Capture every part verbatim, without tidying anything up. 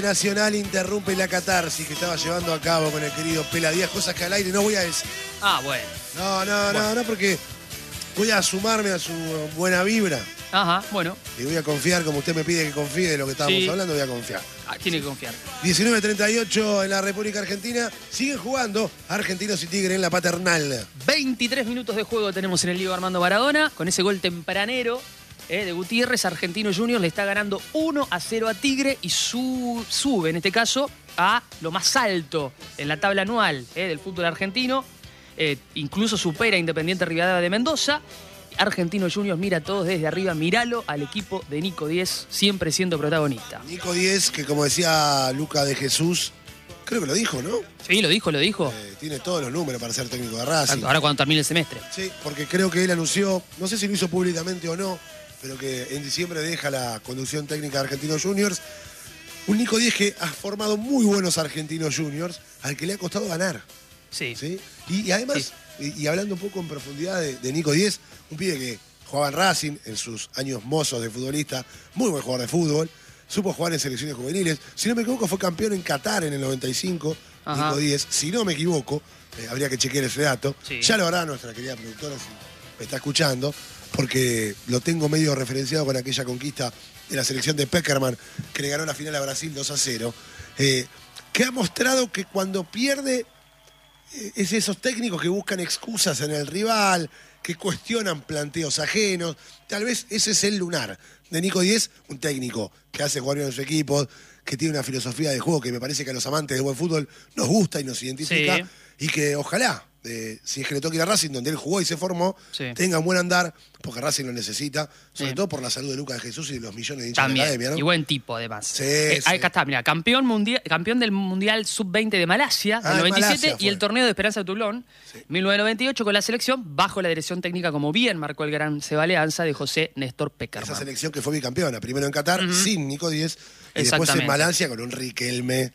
Nacional interrumpe la catarsis que estaba llevando a cabo con el querido Pela Díaz, cosas que al aire no voy a decir. Ah, bueno. No, no, bueno. no, no, porque voy a sumarme a su buena vibra. Ajá, bueno. Y voy a confiar, como usted me pide que confíe de lo que estábamos Sí. hablando, voy a confiar. Ah, tiene que confiar. diecinueve treinta y ocho en la República Argentina. Siguen jugando Argentinos y Tigre en la Paternal. veintitrés minutos de juego tenemos en el Diego Armando Maradona, con ese gol tempranero eh, de Gutiérrez. Argentino Juniors le está ganando uno a cero a Tigre y su, sube, en este caso, a lo más alto en la tabla anual eh, del fútbol argentino. Eh, incluso supera a Independiente Rivadavia de Mendoza. Argentino Juniors mira a todos desde arriba, míralo al equipo de Nico Diez, siempre siendo protagonista. Nico Diez, que como decía Luca de Jesús, creo que lo dijo, ¿no? Sí, lo dijo, lo dijo. Eh, tiene todos los números para ser técnico de Racing. Ahora cuando termine el semestre. Sí, porque creo que él anunció, no sé si lo hizo públicamente o no, pero que en diciembre deja la conducción técnica de Argentinos Juniors. Un Nico Diez que ha formado muy buenos Argentinos Juniors, al que le ha costado ganar. Sí. ¿Sí? Y, y además, sí. y, y hablando un poco en profundidad de, de Nico Diez, un pibe que jugaba en Racing en sus años mozos de futbolista, muy buen jugador de fútbol, supo jugar en selecciones juveniles. Si no me equivoco, fue campeón en Qatar en el noventa y cinco, Ajá. Nico Diez. Si no me equivoco, eh, habría que chequear ese dato. Sí. Ya lo hará nuestra querida productora si me está escuchando, porque lo tengo medio referenciado con aquella conquista de la selección de Peckerman, que le ganó la final a Brasil dos a cero, eh, que ha mostrado que cuando pierde eh, es esos técnicos que buscan excusas en el rival, que cuestionan planteos ajenos. Tal vez ese es el lunar de Nico Diez, un técnico que hace jugar bien en su equipo, que tiene una filosofía de juego que me parece que a los amantes del buen fútbol nos gusta y nos identifica, Sí. y que ojalá, eh, si es que le toque ir a Racing, donde él jugó y se formó, Sí. tenga un buen andar, porque Racing lo necesita, sobre Sí. todo por la salud de Lucas de Jesús y de los millones de hinchas de la También, academia, ¿no? y buen tipo además. Sí, Eh, sí. Acá está, mira, campeón, mundial, campeón del Mundial sub veinte de Malasia, Ah, del en noventa y siete, Malasia y el fue. torneo de Esperanza de Toulon, Sí. mil novecientos noventa y ocho, con la selección, bajo la dirección técnica, como bien marcó el gran Seba Leanza, de José Néstor Esa Peckerman. selección que fue bicampeona, primero en Qatar, Ujú. sin Nico Diez, y después Exactamente. en Malasia con un Riquelme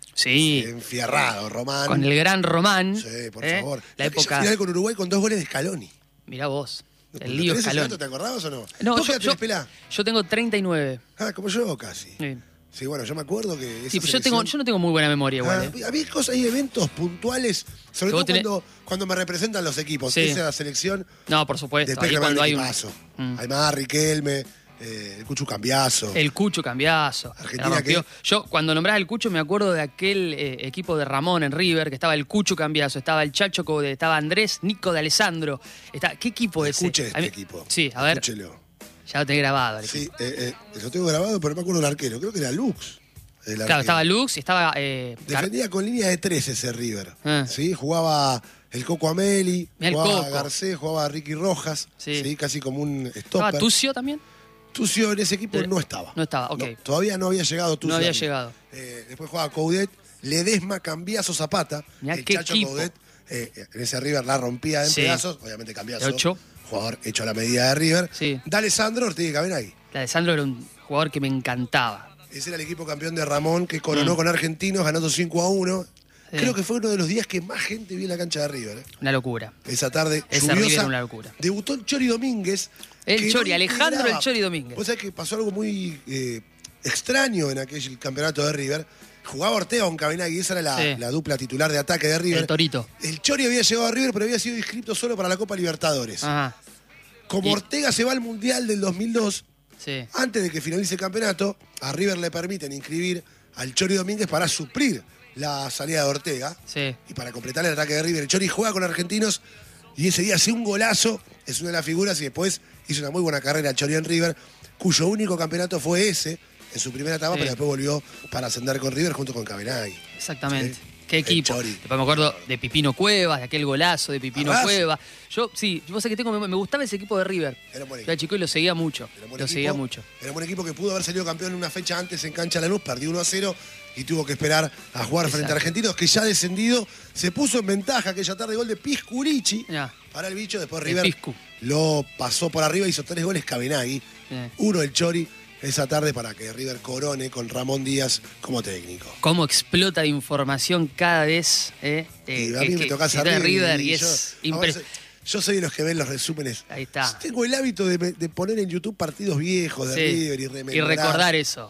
Sí, enfierrado, Román. con el gran Román. Sí, por eh, favor. La Aquella época, final con Uruguay con dos goles de Scaloni. mirá vos, ¿Lo el lío tenés ese Scaloni. dato? ¿Te acordabas o no? No, ¿Vos qué yo, edad yo, tenés, Pelá? yo tengo treinta y nueve. Ah, como yo casi. Sí. Sí, bueno, yo me acuerdo que esa Sí, pero yo, tengo, selección- yo no tengo muy buena memoria igual. Ah, eh. había cosas, hay eventos puntuales, sobre Que todo vos tenés- cuando, cuando me representan los equipos. Sí. Esa es la selección No, por supuesto. de Ahí Peckerman, cuando un hay un, equipazo. Mm. Además, Riquelme, eh, el Cuchu Cambiazo. El Cucho Cambiazo. Argentina La rompió. que- Yo, cuando nombrás al Cucho, me acuerdo de aquel eh, equipo de Ramón en River, que estaba el Cucho Cambiazo, estaba el Chacho Code, estaba Andrés Nico de Alessandro. Está, ¿qué equipo es ese? Escuche este A mí- equipo. Sí, a ver, Escúchelo. ya lo tenés grabado. el Sí, equipo. eh, eh, lo tengo grabado, pero no me acuerdo del arquero. Creo que era Lux. el Claro, arquero. estaba Lux y estaba... Eh, Gar- Defendía con línea de tres ese River. Ah. ¿Sí? Jugaba el Coco Ameli, Mirá el jugaba Coco. Garcés, jugaba Ricky Rojas. Sí. Sí. Casi como un ¿Estaba stopper. Tucio también? Tucio en ese equipo Eh, no estaba. no estaba, ok. todavía no había llegado Tucio. No había ahí. llegado. Eh, después jugaba Coudet, Ledesma, Cambiazo, Zapata. Mirá el qué Chacho equipo. Coudet, eh, en ese River la rompía en Sí. pedazos. Obviamente Cambiazo, De ocho. jugador hecho a la medida de River. Sí. D'Alessandro Ortiga, caben ahí. La de Sandro era un jugador que me encantaba. Ese era el equipo campeón de Ramón que coronó Mm. con Argentinos ganando cinco a uno. Sí. Creo que fue uno de los días que más gente vio en la cancha de River. ¿eh? Una locura. Esa tarde Ese lluviosa. River era una locura. Debutó el Chori Domínguez. El que Chori, no Alejandro integraba. el Chori Domínguez. Vos sabés que pasó algo muy eh, extraño en aquel campeonato de River. Jugaba Ortega con Cabenagui, esa era la, Sí. la dupla titular de ataque de River. El Torito. El Chori había llegado a River, pero había sido inscrito solo para la Copa Libertadores. Ajá, Como y- Ortega se va al Mundial del dos mil dos, sí. antes de que finalice el campeonato, a River le permiten inscribir al Chori Domínguez para suplir la salida de Ortega Sí. y para completar el ataque de River. El Chori juega con Argentinos y ese día hace un golazo, es una de las figuras, y después hizo una muy buena carrera el Chori en River, cuyo único campeonato fue ese en su primera etapa, Sí. pero después volvió para ascender con River junto con Cabenagui. Exactamente. Sí. Qué El equipo. Chori. Después me acuerdo de Pipino Cuevas, de aquel golazo de Pipino Arrasa. Cuevas. Yo, sí, yo sé que tengo, me, me gustaba ese equipo de River. Era un buen Yo equipo. era chico y lo seguía mucho. Era un buen Lo equipo, seguía mucho. Era un buen equipo que pudo haber salido campeón una fecha antes en cancha Lanús, perdió uno a cero y tuvo que esperar a jugar frente a Exacto. Argentinos, que ya descendido, se puso en ventaja aquella tarde, gol de Piscurici Ya. para el bicho, después El River Piscu. lo pasó por arriba, hizo tres goles Cabenagui, Eh. uno el Chori esa tarde para que River corone con Ramón Díaz como técnico. Cómo explota de información cada vez. Eh, Y eh, a mí que- me que- tocás que a de River, River y y yo- es ahora impre- soy- Yo soy de los que ven los resúmenes. Ahí está. Tengo el hábito de, de poner en YouTube partidos viejos de Sí. River y Y rememorar. recordar eso.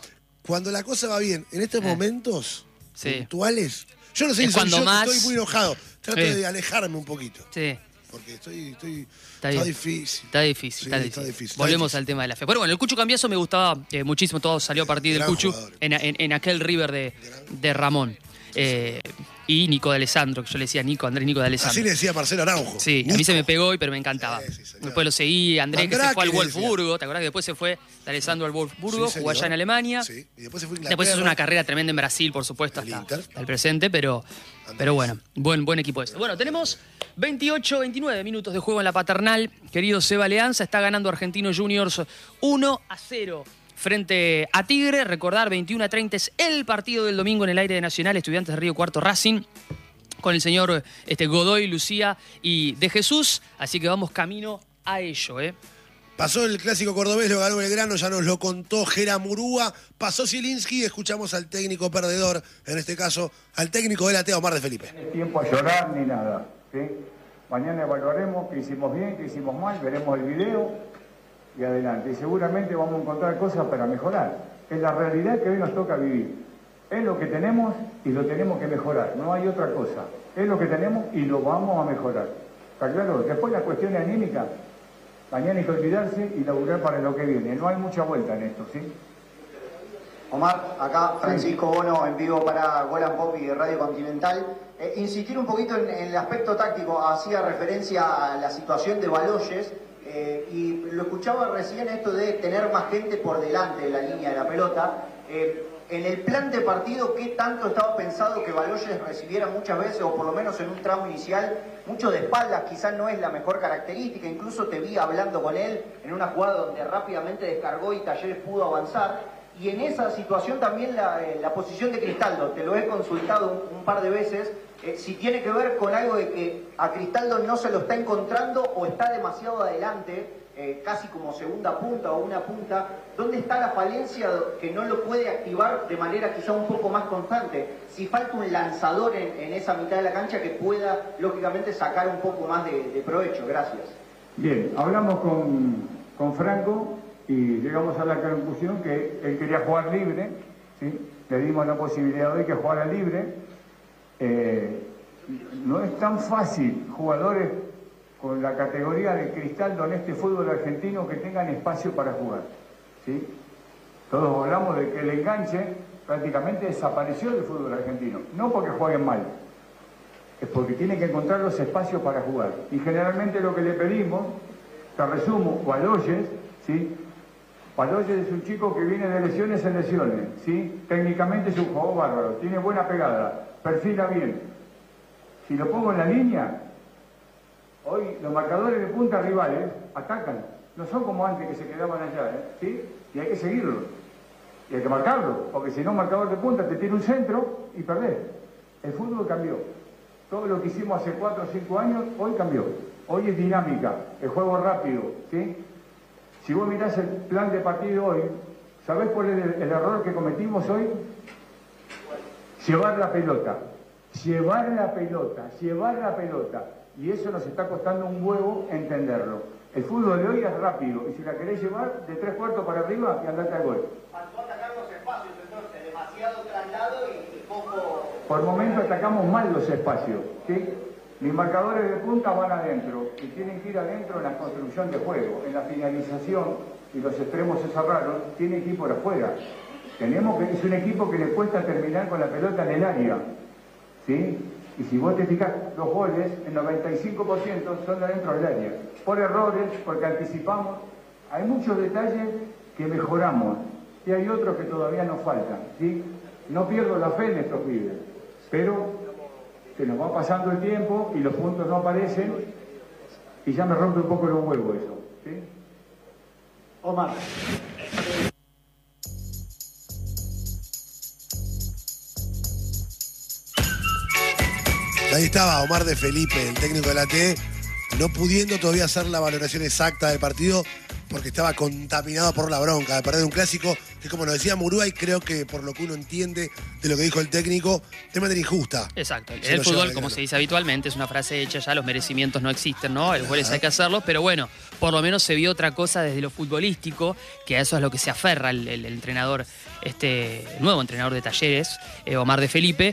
cuando la cosa va bien, en estos Eh. momentos Sí. puntuales, yo no sé Es si soy cuando yo que más- estoy muy enojado. Trato Sí. de alejarme un poquito. Sí. Porque estoy, estoy, Está está, bien. difícil. Está difícil, Sí, está, está difícil. difícil, está Volvemos difícil. al tema de la fe. Pero bueno, el Cucho Cambiaso me gustaba eh, muchísimo, todo salió a partir del Gran Cucho jugador. en, en- en aquel River de, de Ramón. Eh, y Nico de Alessandro, que yo le decía Nico, Andrés Nico de Alessandro. Así le decía Marcelo Araujo. Sí, a mí Nico. se me pegó hoy, pero me encantaba. Sí, sí, señor. Después lo seguí, Andrés que se Mandrake fue al le decía. Wolfsburgo, ¿te acordás que después se fue de Alessandro al Wolfsburgo, Sí, jugó allá señor. en Alemania? Sí, y después se fue a Inglaterra. Después hizo una carrera tremenda en Brasil, por supuesto, El hasta, Inter. hasta el presente, pero, pero bueno, buen, buen equipo ese. Bueno, tenemos veintiocho, veintinueve minutos de juego en la Paternal. Querido Seba Leanza, está ganando Argentino Juniors uno a cero frente a Tigre. Recordar, veintiuno a treinta es el partido del domingo en el aire de Nacional, Estudiantes de Río Cuarto Racing, con el señor este, Godoy, Lucía y De Jesús. Así que vamos camino a ello, ¿eh? Pasó el clásico cordobés, lo ganó Belgrano, ya nos lo contó Gera Murúa. Pasó Zielinski, escuchamos al técnico perdedor, en este caso, al técnico del Atea, Omar de Felipe. No hay tiempo a llorar ni nada, ¿sí? Mañana evaluaremos qué hicimos bien, qué hicimos mal, veremos el video y adelante. Y seguramente vamos a encontrar cosas para mejorar. Es la realidad que hoy nos toca vivir. Es lo que tenemos y lo tenemos que mejorar, no hay otra cosa. Es lo que tenemos y lo vamos a mejorar. ¿Está claro? Después la cuestión anímica, mañana hay que olvidarse y laburar para lo que viene. No hay mucha vuelta en esto, ¿sí? Omar, acá Francisco Bono en vivo para Gol and Pop y Radio Continental. Eh, insistir un poquito en, en el aspecto táctico, hacía referencia a la situación de Baloyes eh, y lo escuchaba recién esto de tener más gente por delante de la línea de la pelota. Eh, en el plan de partido, ¿qué tanto estaba pensado que Baloyes recibiera muchas veces, o por lo menos en un tramo inicial, mucho de espaldas? Quizás no es la mejor característica, incluso te vi hablando con él en una jugada donde rápidamente descargó y Talleres pudo avanzar. Y en esa situación también la, eh, la posición de Cristaldo, te lo he consultado un, un par de veces, eh, si tiene que ver con algo de que a Cristaldo no se lo está encontrando o está demasiado adelante, eh, casi como segunda punta o una punta. ¿Dónde está la falencia que no lo puede activar de manera quizá un poco más constante? Si falta un lanzador en, en esa mitad de la cancha que pueda, lógicamente, sacar un poco más de, de provecho. Gracias. Bien, hablamos con, con Franco y llegamos a la conclusión que él quería jugar libre, ¿sí? Le dimos la posibilidad hoy que jugara libre. Eh, no es tan fácil jugadores con la categoría de Cristaldo en este fútbol argentino que tengan espacio para jugar, ¿sí? Todos hablamos de que el enganche prácticamente desapareció del fútbol argentino, no porque jueguen mal, es porque tienen que encontrar los espacios para jugar. Y generalmente lo que le pedimos, te resumo, Baloyes, ¿sí? Baloyes es un chico que viene de lesiones en lesiones, ¿sí? Técnicamente es un jugador bárbaro, tiene buena pegada, perfila bien. Si lo pongo en la línea, hoy los marcadores de punta rivales atacan, no son como antes que se quedaban allá, ¿eh? ¿Sí? Y hay que seguirlo, y hay que marcarlo, porque si no, marcador de punta te tiene un centro y perdés. El fútbol cambió. Todo lo que hicimos hace cuatro o cinco años, hoy cambió. Hoy es dinámica, el juego rápido, ¿sí? Si vos mirás el plan de partido hoy, ¿sabés cuál es el, el error que cometimos hoy? Llevar la pelota, llevar la pelota, llevar la pelota. Y eso nos está costando un huevo entenderlo. El fútbol de hoy es rápido, y si la querés llevar, de tres cuartos para arriba y andate al gol. Faltó atacar los espacios, entonces, demasiado traslado y poco... Por momento atacamos mal los espacios, ¿sí? Mis marcadores de punta van adentro y tienen que ir adentro en la construcción de juego, en la finalización, y los extremos se cerraron, tienen que ir por afuera. Tenemos que, es un equipo que le cuesta terminar con la pelota en el área, ¿sí? Y si vos te fijas, los goles, el noventa y cinco por ciento son adentro del área. Por errores, porque anticipamos. Hay muchos detalles que mejoramos y hay otros que todavía nos faltan, ¿sí? No pierdo la fe en estos pibes, pero se nos va pasando el tiempo y los puntos no aparecen y ya me rompe un poco los huevos eso, ¿sí? Omar. Ahí estaba Omar de Felipe, el técnico de la T, no pudiendo todavía hacer la valoración exacta del partido porque estaba contaminado por la bronca de perder un clásico que como nos decía Muruay, creo que por lo que uno entiende de lo que dijo el técnico, de manera injusta. Exacto. Se El lo fútbol, lleva como Belgrano. se dice habitualmente, es una frase hecha ya, los merecimientos no existen, ¿no? Los goles hay que hacerlos, pero bueno, por lo menos se vio otra cosa desde lo futbolístico, que a eso es lo que se aferra el, el- el entrenador, este el nuevo entrenador de Talleres, eh, Omar de Felipe,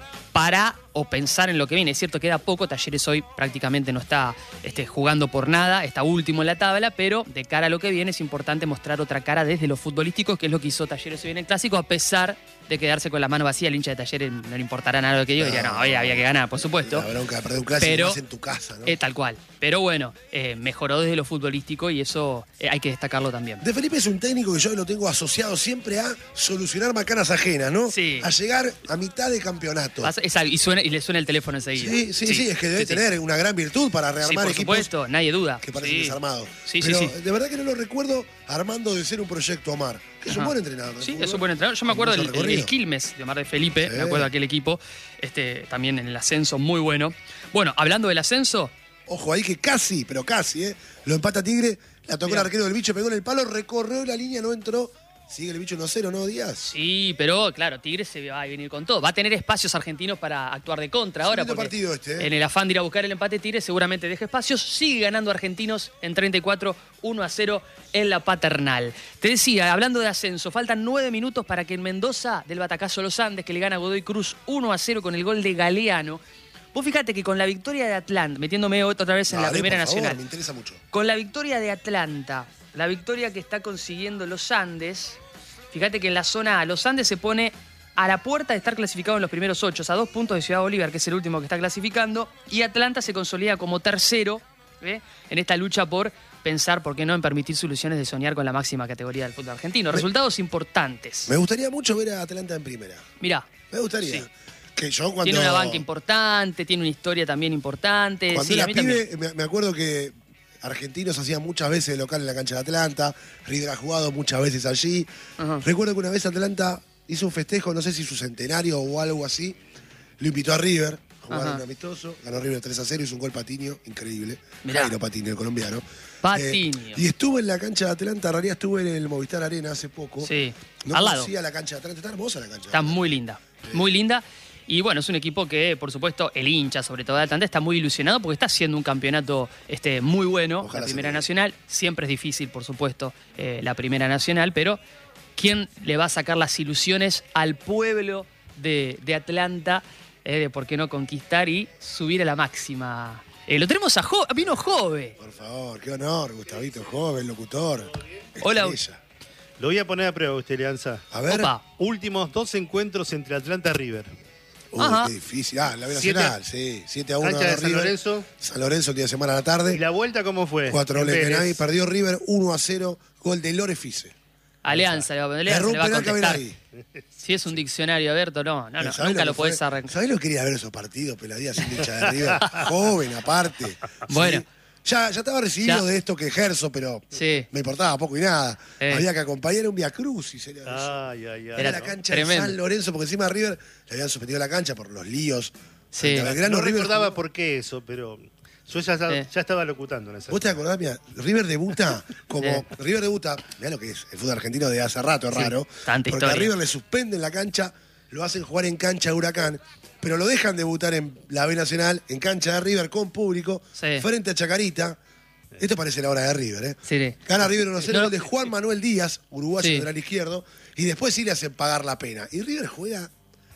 para o pensar en lo que viene. Es cierto, queda poco, Talleres hoy prácticamente no está este, jugando por nada, está último en la tabla, pero de cara a lo que viene es importante mostrar otra cara desde lo futbolístico, que es lo que hizo Talleres hoy en el Clásico, a pesar de quedarse con la mano vacía. El hincha de Talleres no le importará nada lo que diga, diría, no, hoy había que ganar, por supuesto. La bronca de perder un clásico Pero- más en tu casa, ¿no? Eh, tal cual. Pero bueno, eh, mejoró desde lo futbolístico y eso eh, hay que destacarlo también. De Felipe es un técnico que yo lo tengo asociado siempre a solucionar macanas ajenas, ¿no? Sí. A llegar a mitad de campeonato. Pasa- es algo- y, suena- y le suena el teléfono enseguida. Sí, sí, sí, es que debe sí, sí. tener una gran virtud para Sí, rearmar por equipos supuesto, nadie duda. que parecen Sí. desarmados. Sí, Pero sí, sí. de verdad que no lo recuerdo armando de ser un proyecto Omar, que es un Ajá. buen entrenador. ¿no? Sí, Fútbol, es un buen entrenador. Yo me con acuerdo mucho del el, recorrido. el Quilmes de Omar de Felipe, Sí. me acuerdo de aquel equipo, este, también en el ascenso, muy bueno. Bueno, hablando del ascenso, Ojo ahí que casi, pero casi, ¿eh? Lo empata Tigre, la tocó Mirá. el arquero del bicho, pegó en el palo, recorrió la línea, no entró. Sigue el bicho uno cero, ¿no, Díaz? sí, pero claro, Tigres se va a venir con todo. Va a tener espacios argentinos para actuar de contra ahora. lindo Porque partido este, ¿eh? en el afán de ir a buscar el empate, Tigres seguramente deja espacios. Sigue ganando Argentinos en treinta y cuatro, uno a cero en la Paternal. Te decía, hablando de ascenso, faltan nueve minutos para que en Mendoza, del batacazo Los Andes, que le gana a Godoy Cruz uno a cero con el gol de Galeano. Vos fíjate que con la victoria de Atlanta, metiéndome otra vez en la Dale, Primera por favor, Nacional, me interesa mucho. con la victoria de Atlanta, la victoria que está consiguiendo los Andes, fíjate que en la zona A, los Andes se pone a la puerta de estar clasificado en los primeros ocho, a dos puntos de Ciudad Bolívar, que es el último que está clasificando, y Atlanta se consolida como tercero, ¿eh? En esta lucha por pensar, ¿por qué no?, en permitir soluciones de soñar con la máxima categoría del fútbol argentino. Resultados importantes. Me gustaría mucho ver a Atlanta en primera. Mirá, Me gustaría. Sí. Que yo cuando... tiene una banca importante, tiene una historia también importante. Cuando Sí, era a mí también. pibe, me, me acuerdo que Argentinos hacían muchas veces de local en la cancha de Atlanta, River ha jugado muchas veces allí. Ajá. Recuerdo que una vez Atlanta hizo un festejo, no sé si su centenario o algo así, lo invitó a River, jugaron Ajá. un amistoso, ganó River tres a cero, hizo un gol Patiño, increíble. Mirá. Jairo Patiño, el colombiano. Patiño. Eh, y estuve en la cancha de Atlanta, en realidad estuve en el Movistar Arena hace poco. Sí, No al lado. conocía la cancha de Atlanta, está hermosa la cancha. de Está Atlanta. muy linda, muy linda. Y bueno, es un equipo que, por supuesto, el hincha, sobre todo de Atlanta, está muy ilusionado porque está haciendo un campeonato este, muy bueno. Ojalá La se Primera logre. Nacional, siempre es difícil, por supuesto, eh, la Primera Nacional, pero ¿quién le va a sacar las ilusiones al pueblo de, de Atlanta eh, de por qué no conquistar y subir a la máxima? Eh, lo tenemos a Jo, vino Jove. Por favor, qué honor, Gustavito, joven, locutor. Hola. Estrella. Lo voy a poner a prueba, usted, Leanza. A ver. Opa. Últimos dos encuentros entre Atlanta y River. Uy, Ajá. qué difícil. Ah, la B Siete- Nacional, sí. siete a uno. Cancha de San River. Lorenzo. San Lorenzo el día de semana a la tarde. ¿Y la vuelta cómo fue? Cuatro En goles de Vélez. Penay, perdió River uno a cero, gol de Lorefice. Alianza, le va, Alianza Erró un le va a penal contestar. Cabenagui. Si es un diccionario abierto, no, no, no ¿Sabés nunca lo que podés fue? arrancar. ¿Sabés lo que quería ver esos partidos, Peladía, sin hincha de River? Joven, aparte. Bueno. Sí. Ya, ya estaba recibido Ya. de esto que ejerzo, pero Sí. me importaba poco y nada. Eh. Había que acompañar un Via Crucis. Era, Ay, ay, ay. era Era la ¿no? cancha tremendo. de San Lorenzo, porque encima a River le habían suspendido la cancha por los líos. Sí. Frente a Belgrano, No River recordaba jugó- por qué eso, pero yo ya, estaba- Sí. ya estaba locutando en esa. ¿Vos te acordás, mira? River debuta como. Sí. River debuta, mirá lo que es el fútbol argentino de hace rato, es Sí, raro. tanta porque a historia. River le suspenden la cancha, lo hacen jugar en cancha de Huracán, pero lo dejan debutar en la B Nacional, en cancha de River, con público, Sí. frente a Chacarita. Esto parece la hora de River, ¿eh? Sí. Gana River uno a cero, No. gol de Juan Manuel Díaz, uruguayo Sí. lateral izquierdo, y después sí le hacen pagar la pena. Y River juega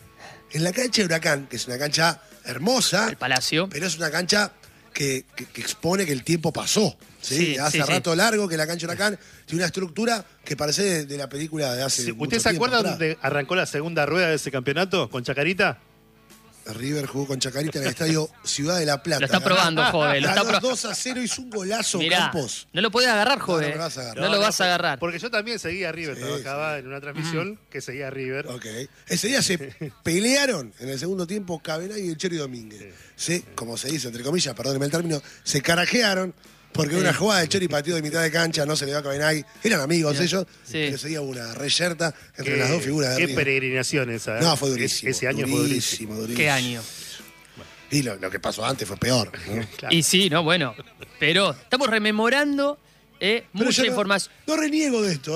en la cancha de Huracán, que es una cancha hermosa, El Palacio. pero es una cancha que, que- que expone que el tiempo pasó. ¿sí? Sí, hace sí, sí. rato largo que la cancha de Huracán tiene una estructura que parece de, de la película de hace Sí, mucho ¿Usted se tiempo acuerda atrás. dónde arrancó la segunda rueda de ese campeonato con Chacarita? River jugó con Chacarita en el estadio Ciudad de la Plata. Lo está Ganó- probando, Jove. Lo está ganó pro- dos a cero, hizo un golazo Mirá, Campos. no lo podés agarrar, No, Jove. no me vas a agarrar. No lo vas a agarrar. Porque yo también seguía a River, Sí, trabajaba en una transmisión que seguía a River. Ok. Ese día se pelearon en el segundo tiempo Cabenagui y el Chori Domínguez. Sí, como se dice, entre comillas, perdóneme el término, se carajearon porque una jugada del Chori partido de mitad de cancha, no se le dio a Cabenagui. Eran amigos Mirá. ellos, Sí. pero ese día hubo una reyerta entre Qué- las dos figuras de Qué River. peregrinación esa. ¿eh? No, fue durísimo. Ese año fue durísimo. durísimo. ¿Qué año? Y lo, lo que pasó antes fue peor. ¿no? Claro. Y sí, no, bueno. Pero estamos rememorando eh, Pero mucha yo no- información. No, reniego de esto, ¿eh?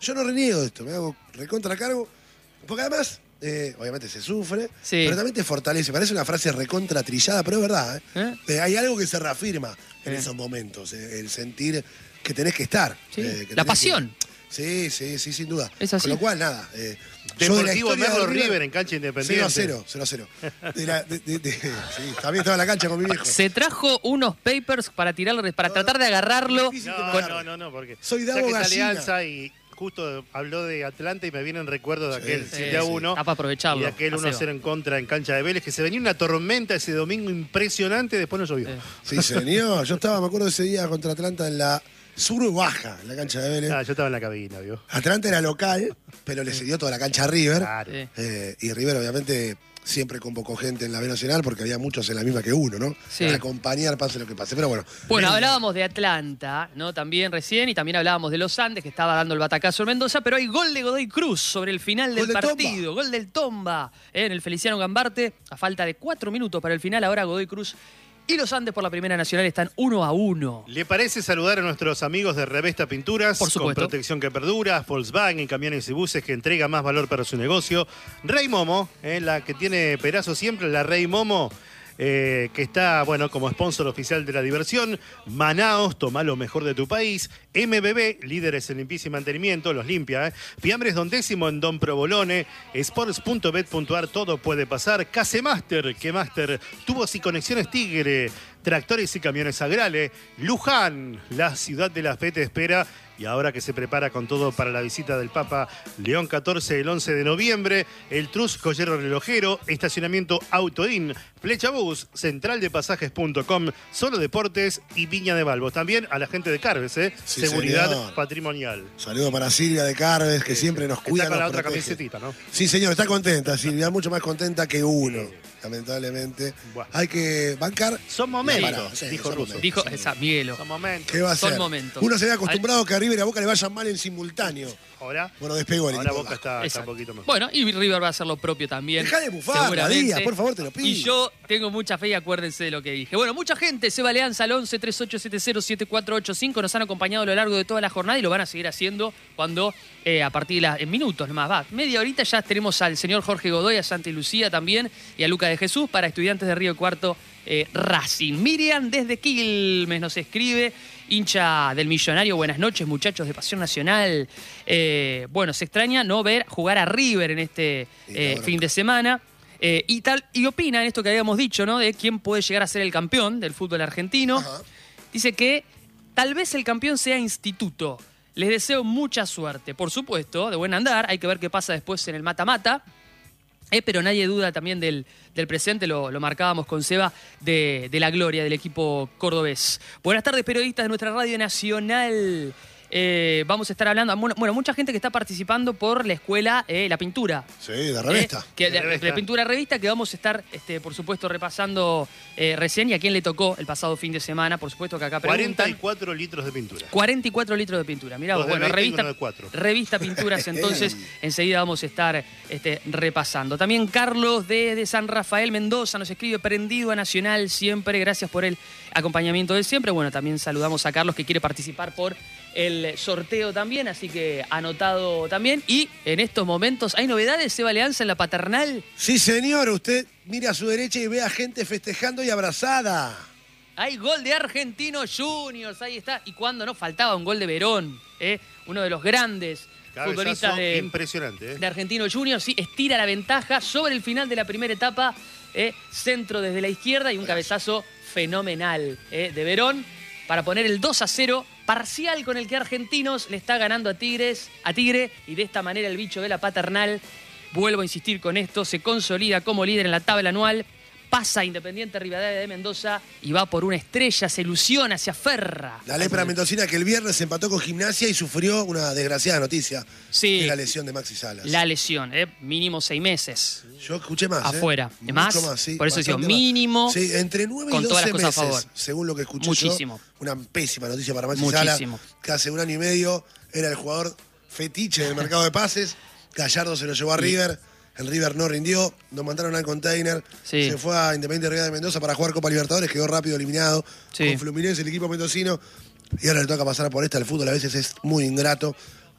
yo no reniego de esto, me hago recontra cargo, porque además, eh, obviamente se sufre, Sí. pero también te fortalece. Parece una frase recontra trillada, pero es verdad. ¿eh? ¿Eh? Eh, hay algo que se reafirma en Eh. esos momentos, eh, el sentir que tenés que estar. Sí. eh, que La tenés pasión. que- Sí, sí, sí, sin duda. Es así. Con lo cual, nada. Eh, yo de la Deportivo historia Merlo del River en cancha independiente. cero a cero, cero a cero. De la- de- de- de- sí, también estaba en la cancha con mi viejo. Se trajo unos papers para tirarle, para tratar de agarrarlo. Difícil que me No, agarre. no, no, no, porque Soy ya Davo que está Gallina. Alianza y justo habló de Atlanta y me vienen recuerdos de Sí, aquel sí, siete a uno. Está para aprovecharlo. Y aquel a uno a Seba. cero en contra en cancha de Vélez, que se venía una tormenta ese domingo impresionante, después no llovió. Eh. Sí, señor. Yo estaba, me acuerdo de ese día contra Atlanta en la sur baja, en la cancha de Vélez. Ah, yo estaba en la cabina, ¿vio? Atlanta era local, pero le cedió toda la cancha a River. Claro. Sí. Eh, y River, obviamente, siempre convocó gente en la B Nacional porque había muchos en la misma que uno, ¿no? Sí. Para acompañar, pase lo que pase. Pero bueno. Bueno, venga. hablábamos de Atlanta, ¿no? También recién, y también hablábamos de los Andes, que estaba dando el batacazo en Mendoza, pero hay gol de Godoy Cruz sobre el final del Gol del partido. Gol del Tomba, ¿eh? En el Feliciano Gambarte, a falta de cuatro minutos para el final. Ahora Godoy Cruz y los Andes por la Primera Nacional están uno a uno. ¿Le parece saludar a nuestros amigos de Revesta Pinturas? Por supuesto. Con protección que perdura, Volkswagen, camiones y buses que entrega más valor para su negocio. Rey Momo, eh, la que tiene Perazo siempre, la Rey Momo, eh, que está, bueno, como sponsor oficial de la diversión. Manaos, toma lo mejor de tu país. M B B, líderes en limpieza y mantenimiento, los limpia. Eh. Fiambres Don Décimo en Don Provolone. Sports punto bet punto ar, todo puede pasar. Casemaster, que Master, tubos y conexiones Tigre. Tractores y camiones Agrale. Luján, la ciudad de la fe te espera. Y ahora que se prepara con todo para la visita del Papa León catorce el once de noviembre, el Trus Joyero Relojero, estacionamiento Autoin, Flecha Bus, central de pasajes punto com, Solo Deportes y Viña de Balbos. También a la gente de Carves, ¿eh? Sí, Seguridad señor. Patrimonial. Saludo para Silvia de Carves, que siempre nos cuida. Está con la nos otra protege. camisetita, ¿no? Sí, señor, está contenta, Silvia, mucho más contenta que uno, lamentablemente. Buah. Hay que bancar. Son momentos, No, pará, sí, dijo son Russo. momentos. Dijo esa, Miguelo. Son momentos. ¿Qué va a Son ser? momentos. Uno se ve acostumbrado a que a River y a Boca le vayan mal en simultáneo. Ahora, Bueno, despegó el ahora equipo Boca de está, está un Exacto. poquito mejor. Bueno, y River va a hacer lo propio también. Dejá de bufar, seguramente. Díaz, por favor, te lo pido. Y yo tengo mucha fe y acuérdense de lo que dije. Bueno, mucha gente se va Leanza al once treinta y ocho setenta siete cuatro ocho cinco. Nos han acompañado a lo largo de toda la jornada y lo van a seguir haciendo cuando, eh, a partir de las, en minutos nomás, va. Media horita ya tenemos al señor Jorge Godoy, a Santi Lucía también y a Luca de Jesús para Estudiantes de Río Cuarto eh, Racing. Miriam desde Quilmes nos escribe. Hincha del Millonario, buenas noches muchachos de Pasión Nacional. Eh, bueno, se extraña no ver jugar a River en este Y la eh, bronca. fin de semana. Eh, y tal y opina en esto que habíamos dicho, ¿no? De quién puede llegar a ser el campeón del fútbol argentino. Ajá. Dice que tal vez el campeón sea Instituto. Les deseo mucha suerte. Por supuesto, de buen andar. Hay que ver qué pasa después en el mata-mata. Eh, pero nadie duda también del, del presente, lo, lo marcábamos con Seba, de, de la gloria del equipo cordobés. Buenas tardes, periodistas de nuestra radio nacional. Eh, vamos a estar hablando, bueno, mucha gente que está participando por la escuela, eh, la pintura. Sí, de revista. Eh, que De de, revista. de pintura revista, que vamos a estar, este, por supuesto, repasando eh, recién y a quién le tocó el pasado fin de semana. Por supuesto que acá preguntan. cuarenta y cuatro litros de pintura. cuarenta y cuatro litros de pintura. Mirá vos, Dos de bueno, veinte y revista, uno de cuatro. revista Pinturas, entonces enseguida vamos a estar este, repasando. También Carlos de, de San Rafael Mendoza nos escribe, prendido a Nacional siempre, gracias por el acompañamiento de siempre. Bueno, también saludamos a Carlos que quiere participar por el sorteo también, así que anotado también. Y en estos momentos, ¿hay novedades, Seba Alianza, en la paternal? Sí, señor, usted mira a su derecha y ve a gente festejando y abrazada. Hay gol de Argentinos Juniors, ahí está. Y cuando no faltaba un gol de Verón, ¿eh? Uno de los grandes Cabezazo futbolistas de, impresionante, ¿eh? de Argentinos Juniors. Sí, estira la ventaja sobre el final de la primera etapa. ¿eh? Centro desde la izquierda y un cabezazo fenomenal ¿eh? de Verón para poner el dos a cero. Parcial con el que Argentinos le está ganando a Tigres, a Tigre, y de esta manera el bicho de la paternal, vuelvo a insistir con esto, se consolida como líder en la tabla anual, pasa a Independiente Rivadavia de Mendoza y va por una estrella, se ilusiona, se aferra. La lepra mendocina que el viernes se empató con Gimnasia y sufrió una desgraciada noticia. Sí. Que es la lesión de Maxi Salas. La lesión, ¿eh? Mínimo seis meses. Yo escuché más. ¿eh? Afuera. Mucho ¿Más? más, sí, Por eso digo, bastante más. mínimo, Sí, entre nueve y con todas doce las cosas a meses, favor. según lo que escuché Muchísimo. yo. Una pésima noticia para Maxi Muchísimo. Salas, que hace un año y medio era el jugador fetiche del mercado de pases. Gallardo se lo llevó a River. El River no rindió, nos mandaron al container, Sí. se fue a Independiente Rivadavia de Mendoza para jugar Copa Libertadores, quedó rápido eliminado Sí. con Fluminense, el equipo mendocino, y ahora le toca pasar por esta. El fútbol a veces es muy ingrato,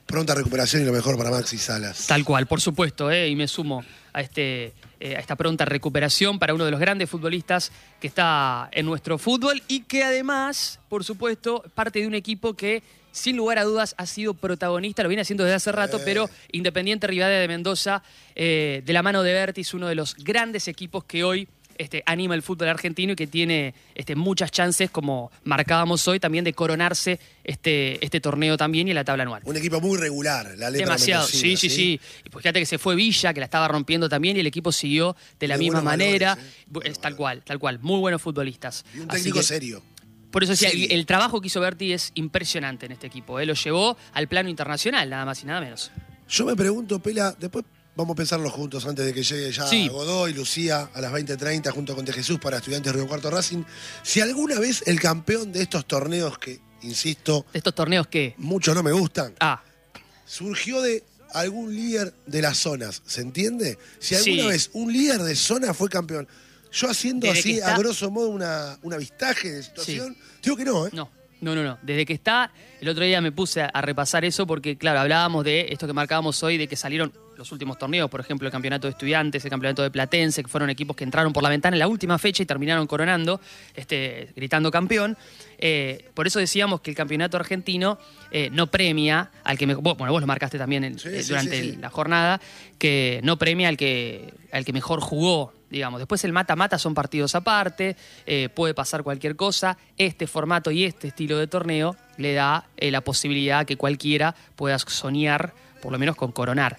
pronta recuperación y lo mejor para Maxi Salas. Tal cual, por supuesto, ¿eh? Y me sumo a, este, eh, a esta pronta recuperación para uno de los grandes futbolistas que está en nuestro fútbol y que además, por supuesto, parte de un equipo que sin lugar a dudas ha sido protagonista, lo viene haciendo desde hace rato, eh. pero Independiente Rivadavia de Mendoza, eh, de la mano de Bertis, uno de los grandes equipos que hoy este, anima el fútbol argentino y que tiene este, muchas chances, como marcábamos hoy, también de coronarse este, este torneo también y en la tabla anual. Un equipo muy regular, la letra demasiado, sí, sí, sí, sí. Y pues fíjate que se fue Villa, que la estaba rompiendo también, y el equipo siguió de la de misma manera. Valores, ¿eh? Es tal cual, tal cual. Muy buenos futbolistas. Y un técnico que, serio. Por eso decía, el, el trabajo que hizo Berti es impresionante en este equipo. ¿eh? Lo llevó al plano internacional, nada más y nada menos. Yo me pregunto, Pela, después vamos a pensarlo juntos antes de que llegue ya sí. Godoy, Lucía, a las veinte treinta, junto con De Jesús para Estudiantes Río Cuarto Racing. Si alguna vez el campeón de estos torneos que, insisto... ¿De estos torneos qué? Muchos no me gustan. Ah. Surgió de algún líder de las zonas, ¿se entiende? Si alguna sí. vez un líder de zona fue campeón... Yo haciendo Desde así, está... a grosso modo, una, un avistaje de situación, sí. digo que no, ¿eh? No, no, no, no. Desde que está, el otro día me puse a, a repasar eso porque, claro, hablábamos de esto que marcábamos hoy, de que salieron los últimos torneos, por ejemplo, el campeonato de Estudiantes, el campeonato de Platense, que fueron equipos que entraron por la ventana en la última fecha y terminaron coronando, este, gritando campeón. Eh, por eso decíamos que el campeonato argentino eh, no premia al que mejor, bueno, vos lo marcaste también en, sí, eh, durante sí, sí, sí. la jornada, que no premia al que, al que mejor jugó, digamos. Después el mata-mata son partidos aparte, eh, puede pasar cualquier cosa. Este formato y este estilo de torneo le da eh, la posibilidad a que cualquiera pueda soñar, por lo menos con coronar.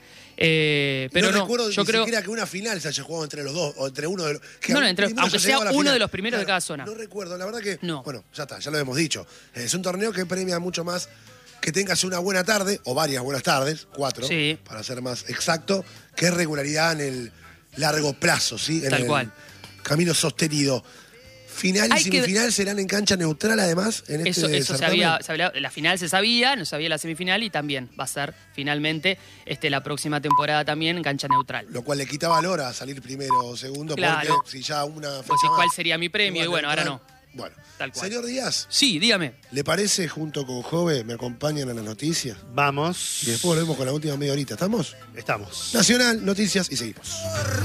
Eh, pero no, no recuerdo yo ni creo siquiera que una final se haya jugado entre los dos o entre uno de los que no, no, entre, aunque sea uno final. de los primeros claro, de cada zona. No recuerdo, la verdad que no. Bueno, ya está, ya lo hemos dicho. Es un torneo que premia mucho más que tengas una buena tarde o varias buenas tardes, cuatro, sí. para ser más exacto, que regularidad en el largo plazo, ¿sí? En Tal el cual. camino sostenido. Final y Hay semifinal que... serán en cancha neutral, además, en eso, este eso se había, se había, la final se sabía, no sabía la semifinal y también va a ser finalmente este, la próxima temporada también en cancha neutral. Lo cual le quita valor a salir primero o segundo, claro. porque si ya una fecha pues, más, ¿cuál sería mi premio? Y bueno, ahora no. Bueno, Tal cual. Señor Díaz. Sí, dígame. ¿Le parece, junto con Jove, me acompañan a las noticias? Vamos. Y después volvemos con la última media horita. ¿Estamos? Estamos. Nacional, noticias y seguimos.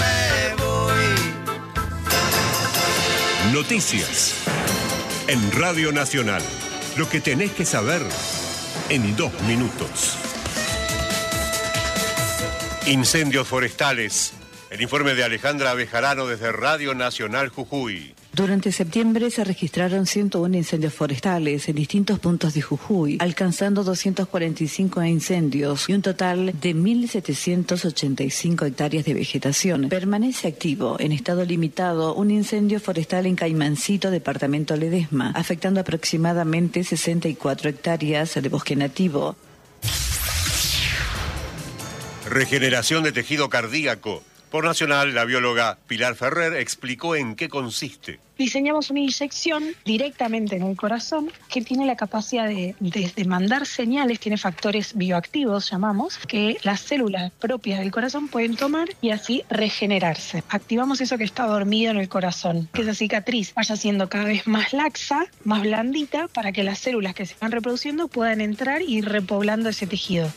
Noticias. En Radio Nacional. Lo que tenés que saber en dos minutos. Incendios forestales. El informe de Alejandra Bejarano desde Radio Nacional Jujuy. Durante septiembre se registraron ciento uno incendios forestales en distintos puntos de Jujuy, alcanzando doscientos cuarenta y cinco incendios y un total de mil setecientos ochenta y cinco hectáreas de vegetación. Permanece activo, en estado limitado, un incendio forestal en Caimancito, departamento Ledesma, afectando aproximadamente sesenta y cuatro hectáreas de bosque nativo. Regeneración de tejido cardíaco. Por Nacional, la bióloga Pilar Ferrer explicó en qué consiste. Diseñamos una inyección directamente en el corazón que tiene la capacidad de, de, de mandar señales, tiene factores bioactivos, llamamos, que las células propias del corazón pueden tomar y así regenerarse. Activamos eso que está dormido en el corazón, que esa cicatriz vaya siendo cada vez más laxa, más blandita, para que las células que se van reproduciendo puedan entrar y ir repoblando ese tejido.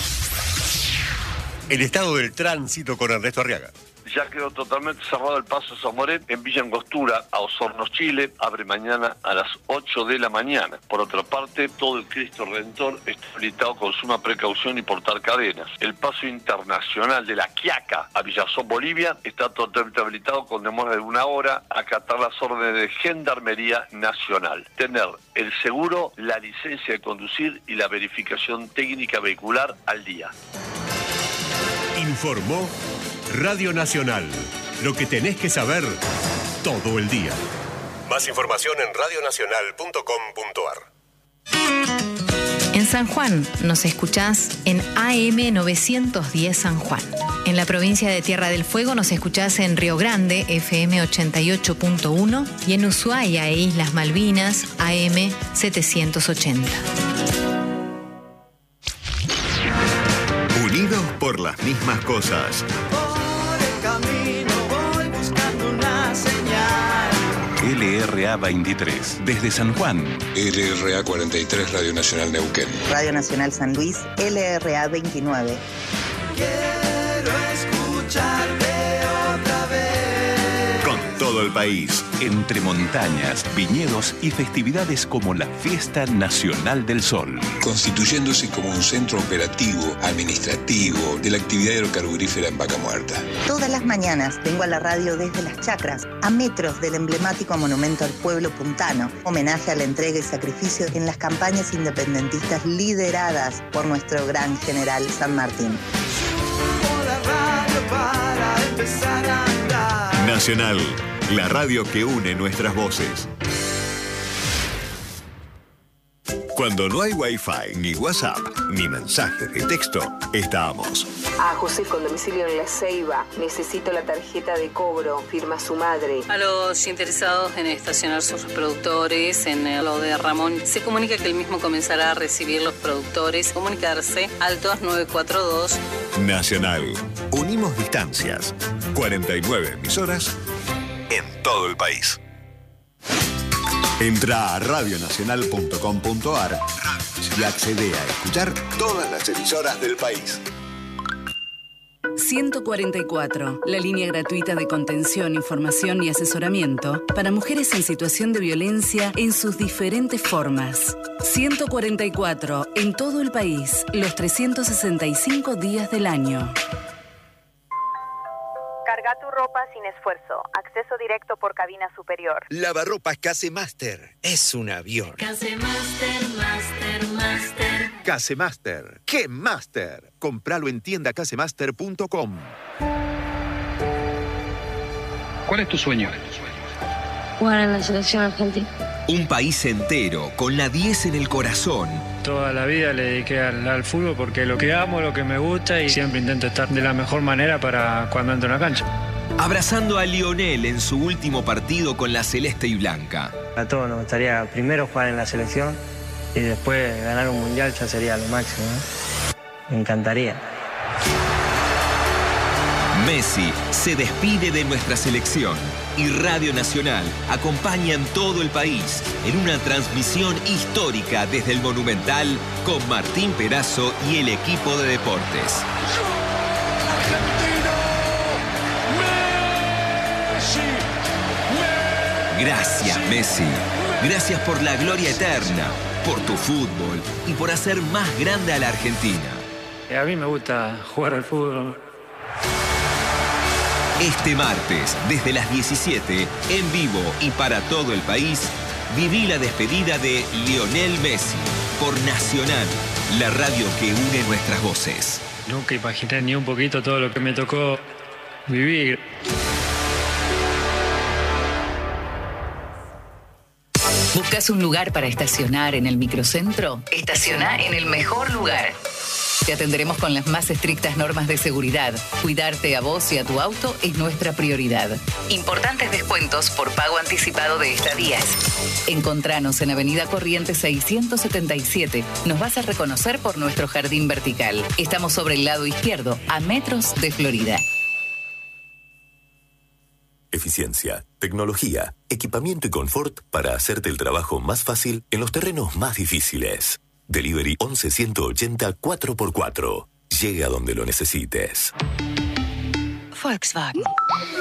El estado del tránsito con Ernesto Arriaga. Ya quedó totalmente cerrado el paso Zamoret en Villa Angostura, a Osorno, Chile. Abre mañana a las ocho de la mañana. Por otra parte, todo el Cristo Redentor está habilitado con suma precaución y portar cadenas. El paso internacional de La Quiaca a Villazón, Bolivia, está totalmente habilitado con demora de una hora. Acatar las órdenes de Gendarmería Nacional. Tener el seguro, la licencia de conducir y la verificación técnica vehicular al día. Informó Radio Nacional. Lo que tenés que saber todo el día. Más información en radio nacional punto com punto a r. En San Juan nos escuchás en A M novecientos diez San Juan. En la provincia de Tierra del Fuego nos escuchás en Río Grande, F M ochenta y ocho punto uno, y en Ushuaia e Islas Malvinas, A M setecientos ochenta. Unidos por las mismas cosas. Por el camino voy buscando una señal. L R A veintitrés. Desde San Juan, L R A cuarenta y tres, Radio Nacional Neuquén. Radio Nacional San Luis, L R A veintinueve. Quiero escucharte otra vez. Con todo el país. Entre montañas, viñedos y festividades como la Fiesta Nacional del Sol. Constituyéndose como un centro operativo, administrativo, de la actividad hidrocarburífera en Vaca Muerta. Todas las mañanas vengo a la radio desde Las Chacras, a metros del emblemático monumento al pueblo puntano. Homenaje a la entrega y sacrificio en las campañas independentistas lideradas por nuestro gran general San Martín. Subo la radio para empezar a andar. Nacional, la radio que une nuestras voces. Cuando no hay Wi-Fi, ni WhatsApp, ni mensajes de texto, estamos. A José con domicilio en La Ceiba. Necesito la tarjeta de cobro. Firma su madre. A los interesados en estacionar sus reproductores en lo de Ramón, se comunica que el mismo comenzará a recibir los productores. Comunicarse al dos nueve cuatro dos. Nacional. Unimos distancias. cuarenta y nueve emisoras en todo el país. Entra a radio nacional punto com punto a r y accede a escuchar todas las emisoras del país. ciento cuarenta y cuatro, la línea gratuita de contención, información y asesoramiento para mujeres en situación de violencia en sus diferentes formas. ciento cuarenta y cuatro, en todo el país, los trescientos sesenta y cinco días del año. Carga tu ropa sin esfuerzo. Acceso directo por cabina superior. Lavarropas Casemaster. Es un avión. Casemaster, Master, Master. Casemaster. ¡Qué Master! Compralo en tienda casemaster punto com. ¿Cuál es tu sueño? Jugar en la selección argentina. Un país entero, con la diez en el corazón. Toda la vida le dediqué al, al fútbol porque lo que amo, lo que me gusta y siempre intento estar de la mejor manera para cuando entro en la cancha. Abrazando a Lionel en su último partido con la celeste y blanca. A todos nos gustaría primero jugar en la selección y después ganar un mundial ya sería lo máximo, ¿eh? Me encantaría. Messi se despide de nuestra selección y Radio Nacional acompaña en todo el país en una transmisión histórica desde el Monumental con Martín Perazo y el equipo de deportes. Gracias, Messi. Gracias por la gloria eterna, por tu fútbol y por hacer más grande a la Argentina. A mí me gusta jugar al fútbol. Este martes, desde las diecisiete, en vivo y para todo el país, viví la despedida de Lionel Messi por Nacional, la radio que une nuestras voces. Nunca imaginé ni un poquito todo lo que me tocó vivir. ¿Buscas un lugar para estacionar en el microcentro? Estaciona en el mejor lugar. Te atenderemos con las más estrictas normas de seguridad. Cuidarte a vos y a tu auto es nuestra prioridad. Importantes descuentos por pago anticipado de estadías. Encontranos en Avenida Corrientes seiscientos setenta y siete. Nos vas a reconocer por nuestro jardín vertical. Estamos sobre el lado izquierdo, a metros de Florida. Eficiencia, tecnología, equipamiento y confort para hacerte el trabajo más fácil en los terrenos más difíciles. Delivery once ciento ochenta cuatro por cuatro. Llega donde lo necesites. Volkswagen.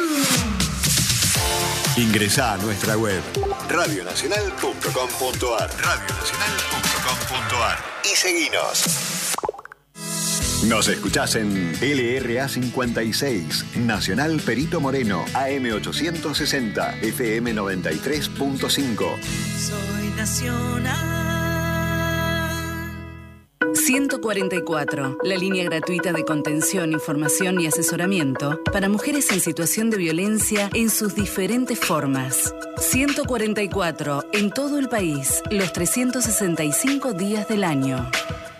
Ingresá a nuestra web radio nacional punto com punto a r radio nacional punto com punto a r y seguinos. Nos escuchás en L R A cincuenta y seis, Nacional Perito Moreno, A M ochocientos sesenta, F M noventa y tres punto cinco. Soy Nacional. ciento cuarenta y cuatro, la línea gratuita de contención, información y asesoramiento para mujeres en situación de violencia en sus diferentes formas. ciento cuarenta y cuatro, en todo el país, los trescientos sesenta y cinco días del año.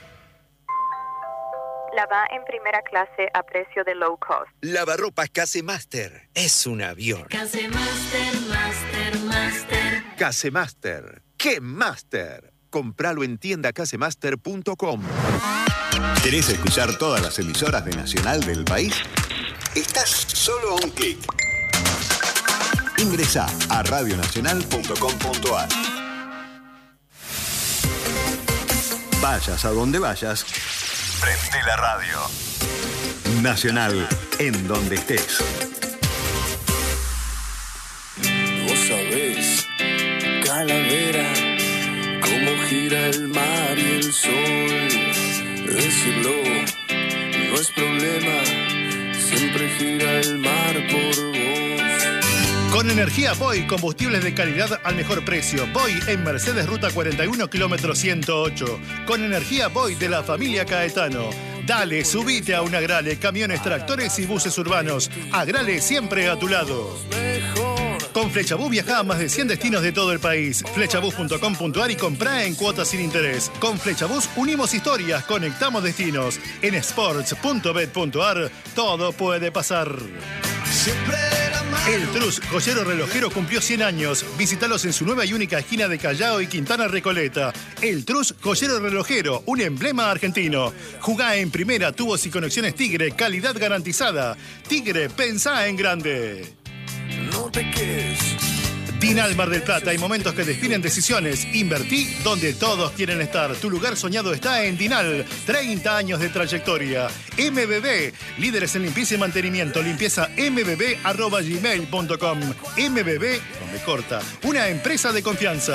Lava en primera clase a precio de low cost. Lavarropas Casemaster. Es un avión. Casemaster, Master, Master. Casemaster. ¡Qué Master! Compralo en tienda casemaster punto com. ¿Querés escuchar todas las emisoras de Nacional del país? Estás solo a un clic. Ingresá a radio nacional punto com punto ar. Vayas a donde vayas, prende la radio. Nacional, en donde estés. Vos sabés, calavera, cómo gira el mar y el sol. Decirlo no es problema, siempre gira el mar por vos. Con energía Boy, combustibles de calidad al mejor precio. Boy en Mercedes Ruta cuarenta y uno, kilómetro ciento ocho. Con energía Boy de la familia Caetano. Dale, subite a un Agrale, camiones, tractores y buses urbanos. Agrale siempre a tu lado. Con Flechabús viaja a más de cien destinos de todo el país. Flechabús punto com punto ar y comprá en cuotas sin interés. Con Flechabús unimos historias, conectamos destinos. En sports punto bet punto ar todo puede pasar. El Trus, joyero relojero, cumplió cien años. Visítalos en su nueva y única esquina de Callao y Quintana Recoleta. El Trus, joyero relojero, un emblema argentino. Jugá en primera, tubos y conexiones Tigre, calidad garantizada. Tigre, pensá en grande. No te quedes. Dinal Mar del Plata, hay momentos que definen decisiones. Invertí donde todos quieren estar. Tu lugar soñado está en Dinal. treinta años de trayectoria. M B B, líderes en limpieza y mantenimiento. Limpieza m b b arroba gmail punto com. M B B, con B corta, una empresa de confianza.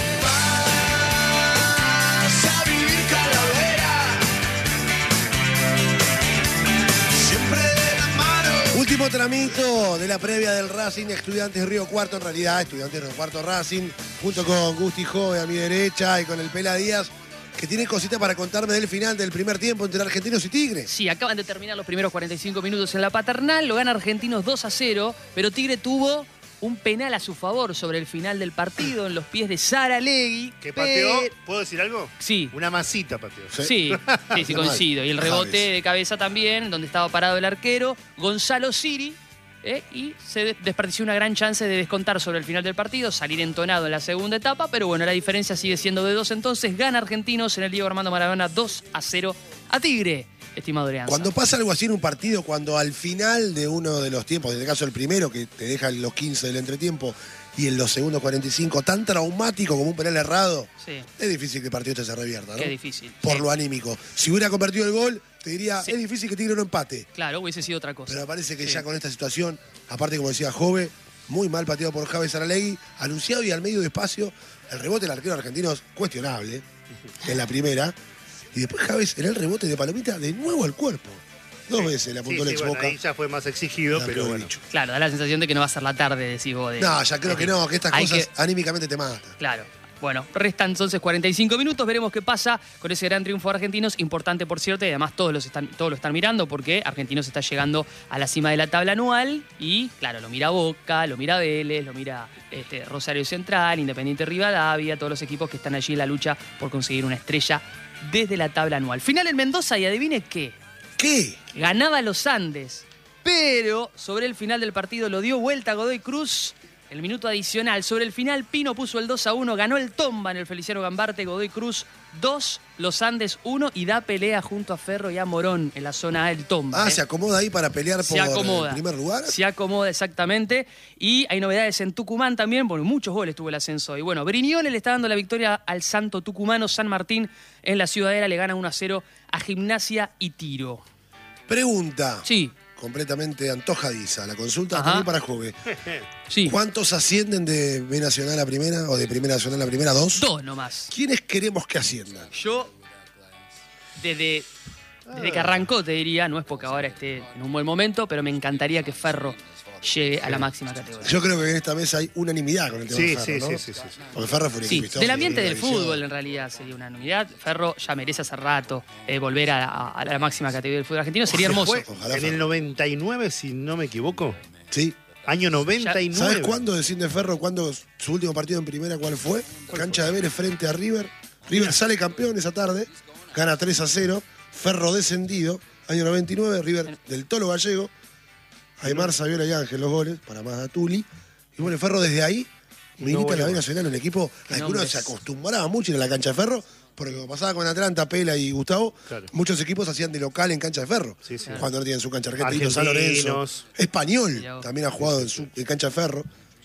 Último tramito de la previa del Racing, Estudiantes Río Cuarto, en realidad Estudiantes Río Cuarto Racing, junto con Gusti Jove a mi derecha y con el Pela Díaz, que tiene cositas para contarme del final del primer tiempo entre Argentinos y Tigre. Sí, acaban de terminar los primeros cuarenta y cinco minutos en la Paternal, lo gana Argentinos dos a cero, pero Tigre tuvo un penal a su favor sobre el final del partido en los pies de Saralegui. ¿Que pateó? Pero... ¿Puedo decir algo? Sí. Una masita pateó. Sí, sí, sí, sí coincido. Y el rebote de cabeza también, donde estaba parado el arquero, Gonzalo Siri, ¿eh? y se desperdició una gran chance de descontar sobre el final del partido, salir entonado en la segunda etapa, pero bueno, la diferencia sigue siendo de dos, entonces gana Argentinos en el Diego Armando Maradona dos a cero a Tigre. Estimado Adrián. Cuando pasa algo así en un partido, cuando al final de uno de los tiempos, en este caso el primero, que te deja los quince del entretiempo, y en los segundos cuarenta y cinco, tan traumático como un penal errado, sí. es difícil que el partido este se revierta, ¿no? Qué difícil. Por sí. lo anímico. Si hubiera convertido el gol, te diría, sí. es difícil que Tigre no empate. Claro, hubiese sido otra cosa. Pero parece que sí. ya con esta situación, aparte como decía Jove, muy mal pateado por Javi Saralegui, anunciado y al medio de espacio, el rebote del arquero argentino es cuestionable, en la primera, y después Javes en el rebote de Palomita de nuevo al cuerpo. Dos sí. veces le apuntó sí, el sí, ex Boca. Bueno, ahí ya fue más exigido, pero bueno. Dicho. Claro, da la sensación de que no va a ser la tarde, decís vos. De, no, ya creo de, que no, que estas cosas que... anímicamente te matan. Claro. Bueno, restan entonces cuarenta y cinco minutos, veremos qué pasa con ese gran triunfo de Argentinos, importante por cierto, y además todos, los están, todos lo están mirando porque Argentinos está llegando a la cima de la tabla anual y claro, lo mira Boca, lo mira Vélez, lo mira este, Rosario Central, Independiente Rivadavia, todos los equipos que están allí en la lucha por conseguir una estrella desde la tabla anual. Final en Mendoza y adivine qué. ¿Qué? Ganaba los Andes, pero sobre el final del partido lo dio vuelta Godoy Cruz. El minuto adicional. Sobre el final, Pino puso el dos a uno. Ganó el Tomba en el Feliciano Gambarte. Godoy Cruz dos, Los Andes uno. Y da pelea junto a Ferro y a Morón en la zona A del Tomba. Ah, ¿eh? ¿se acomoda ahí para pelear se por acomoda. el primer lugar? Se acomoda, exactamente. Y hay novedades en Tucumán también. Bueno, muchos goles tuvo el ascenso. Y bueno, Brignone le está dando la victoria al Santo Tucumano. San Martín en la Ciudadela le gana uno a cero a Gimnasia y Tiro. Pregunta. Sí. Completamente antojadiza. La consulta Ajá. también para Jove. Sí. ¿Cuántos ascienden de B Nacional a Primera o de Primera Nacional a Primera? ¿Dos? Dos nomás. ¿Quiénes queremos que asciendan? Yo, desde, desde que arrancó, te diría, no es porque ahora esté en un buen momento, pero me encantaría que Ferro llegue a la máxima categoría. Yo creo que en esta mesa hay unanimidad con el tema sí, de Ferro, sí, ¿no? sí, sí, sí. Porque Ferro fue un Sí, equipo del ambiente del tradición. fútbol en realidad sería una unanimidad. Ferro ya merece hace rato eh, volver a, a, a la máxima categoría del fútbol argentino. Sería hermoso. Fue en el noventa y nueve, si no me equivoco. Sí. Año noventa y nueve. ¿Sabes cuándo desciende Ferro? ¿Cuándo su último partido en Primera cuál fue? ¿Cuál Cancha fue? de Vélez frente a River. River sale campeón esa tarde, gana tres a cero. Ferro descendido, año noventa y nueve, River del Tolo Gallego. Aymar, Saviola y Ángel los goles, para más a Tuli. Y bueno, Ferro desde ahí milita no, en la B Nacional, un equipo al que uno se acostumbraba mucho ir a la cancha de Ferro, porque como pasaba con Atlanta, Pela y Gustavo, claro. muchos equipos hacían de local en cancha de Ferro. Sí, sí. Cuando no tienen su cancha. Argentino, San Lorenzo. Español, también ha jugado en su en cancha de Ferro.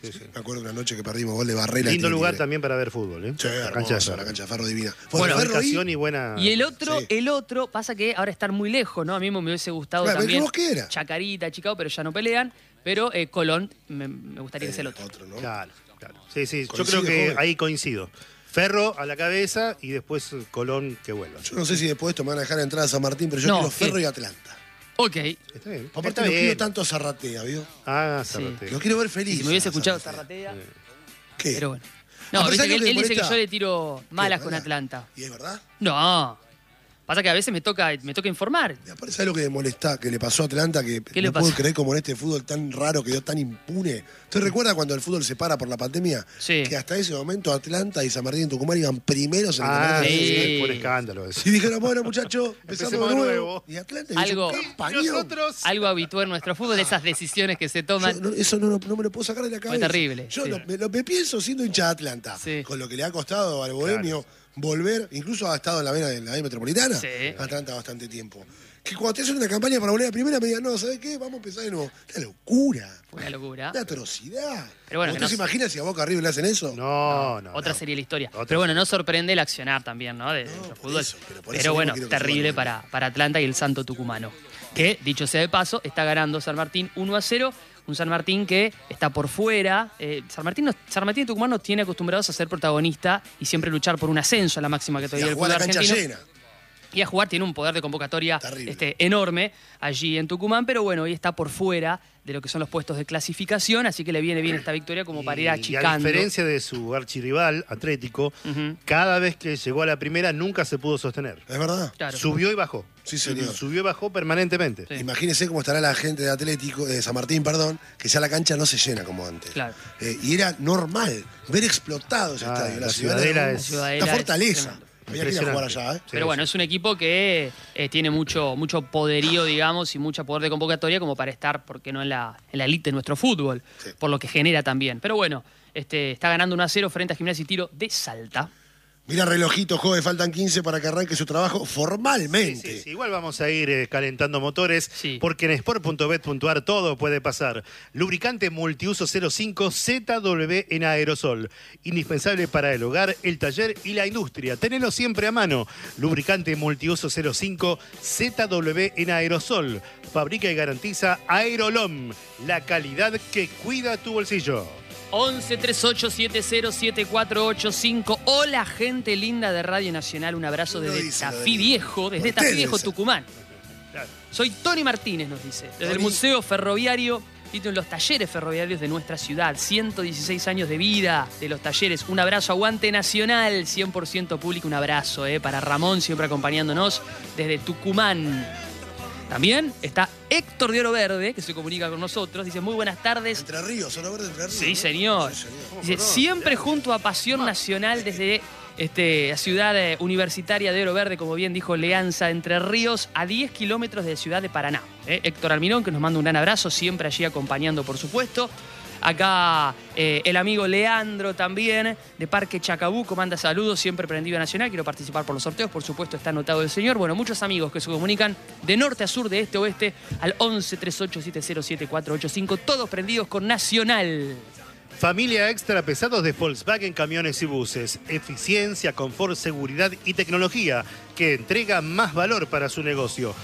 sí, sí. Me acuerdo una noche que perdimos gol de Barrera. Lindo lugar Tigre. también para ver fútbol, ¿eh? Sí, la hermoso, cancha de Ferro. la cancha de Ferro divina. Bueno, Ferro ubicación y buena. Y el otro, Sí. el otro, pasa que ahora están muy lejos, ¿no? A mí me hubiese gustado Claro, también. ¿vos qué era? Chacarita, Chicago, pero ya no pelean. Pero eh, Colón, me, me gustaría que sea el otro. Otro, ¿no? Claro, claro. Sí, sí, yo Coincide, creo que joven. ahí coincido. Ferro a la cabeza y después Colón que vuelva. Yo no sé si después de esto me van a dejar entrar a San Martín, pero yo No, quiero ¿qué? Ferro y Atlanta. Ok. Está bien. Aparte Está lo quiero bien. tanto a Zarratea, ¿vio? Ah, Sí. Zarratea. Lo quiero ver feliz. Si me hubiese a escuchado Zarratea. Zarratea. ¿Qué? Pero bueno. Ah, No, pero viste ¿sabes que lo él, que él dice que molesta? yo le tiro malas con ¿Verdad? Atlanta. ¿Y es verdad? No. Pasa que a veces me toca, me toca informar. Y aparte, ¿sabes lo que me molesta? Que le pasó a Atlanta, que ¿Qué le no puedo pasó? creer como en este fútbol tan raro, quedó tan impune. ¿Usted recuerda cuando el fútbol se para por la pandemia? Sí. Que hasta ese momento Atlanta y San Martín y Tucumán iban primeros en el Ah, campeonato sí. nacional. sí, por escándalo. eso. Y dijeron, bueno, muchachos, empezamos de Empecemos de nuevo. nuevo. Y Atlanta Algo- hizo campañón. Nosotros. Algo habitual en nuestro fútbol, esas decisiones que se toman. Yo no- eso no, no me lo puedo sacar de la cabeza. terrible, Yo sí. lo, me, lo- me pienso siendo hincha de Atlanta. Sí. Con lo que le ha costado al bohemio volver, incluso ha estado en la vena de la vena metropolitana. Sí. Atlanta bastante tiempo. Que cuando te hacen una campaña para volver a primera me digan, no, ¿sabes qué? Vamos a empezar de nuevo. Una locura. Fue una locura. Una atrocidad. Pero bueno, que ¿Usted no- se imagina si a Boca River le hacen eso? No, no. Otra no. sería la historia. Otra Pero bueno, no sorprende el accionar también, ¿no? De, de nuestro por fútbol. eso, pero por pero eso bueno, mismo quiero que terrible juegue. para, para Atlanta y el Santo Tucumano. Que, dicho sea de paso, está ganando San Martín uno a cero. Un San Martín que está por fuera. Eh, San, Martín, nos- San Martín y Tucumán nos tiene acostumbrados a ser protagonista y siempre luchar por un ascenso a la máxima Y categoría a del jugar fútbol la cancha argentino. llena. Y a jugar tiene un poder de convocatoria Terrible. este, enorme allí en Tucumán, pero bueno, hoy está por fuera de lo que son los puestos de clasificación, así que le viene bien esta victoria como para ir Y a achicando. diferencia de su archirrival, Atlético, Ujú. cada vez que llegó a la primera nunca se pudo sostener. ¿Es verdad? Claro. Subió y bajó. Sí, señor. Subió y bajó permanentemente. Sí. Imagínese cómo estará la gente de Atlético, de San Martín, perdón, que ya la cancha no se llena como antes. Claro. Eh, y era normal ver explotado ese Ah, estadio. la Ciudadela Ciudadela era es- una Ciudadela es fortaleza. tremendo. Había que ir a jugar allá, ¿eh? Sí, Pero bueno, sí. es un equipo que eh, tiene mucho, mucho poderío, digamos, y mucho poder de convocatoria como para estar, ¿por qué no?, en la, en la elite de nuestro fútbol, Sí. por lo que genera también. Pero bueno, este, está ganando uno a cero frente a Gimnasia y Tiro de Salta. Mira, relojito, joven, faltan quince para que arranque su trabajo Sí, formalmente. sí, sí. Igual vamos a ir eh, calentando motores, Sí. porque en sport punto bet punto ar todo puede pasar. Lubricante multiuso cero cinco Z W en aerosol. Indispensable para el hogar, el taller y la industria. Tenelo siempre a mano. Lubricante multiuso cero cinco Z W en aerosol. Fabrica y garantiza Aerolom, la calidad que cuida tu bolsillo. once treinta y ocho setenta siete cuatro ocho cinco. Hola, gente linda de Radio Nacional. Un abrazo No desde dice lo de- Tafí Viejo, desde Ustedes Tafí Viejo, dicen. Tucumán. Claro. Soy Tony Martínez, nos dice, desde el Tony. Museo Ferroviario y de los talleres ferroviarios de nuestra ciudad. ciento dieciséis años de vida de los talleres. Un abrazo, aguante nacional, cien por ciento público. Un abrazo eh, para Ramón, siempre acompañándonos desde Tucumán. También está Héctor de Oro Verde, que se comunica con nosotros. Dice, muy buenas tardes. Entre Ríos, Oro Verde, Entre Ríos. Sí, ¿no? señor. Sí, señor. Dice, siempre junto a Pasión Nacional desde este, la ciudad eh, universitaria de Oro Verde, como bien dijo Leanza, Entre Ríos, a diez kilómetros de Ciudad de Paraná. Eh, Héctor Almirón, que nos manda un gran abrazo, siempre allí acompañando, por supuesto. Acá eh, el amigo Leandro también, de Parque Chacabuco, manda saludos, siempre prendido a Nacional. Quiero participar por los sorteos, por supuesto, está anotado el señor. Bueno, muchos amigos que se comunican de norte a sur, de este a oeste, al once treinta y ocho setenta siete cuatro ocho cinco, todos prendidos con Nacional. Familia extra pesados de Volkswagen Camiones y Buses. Eficiencia, confort, seguridad y tecnología que entrega más valor para su negocio.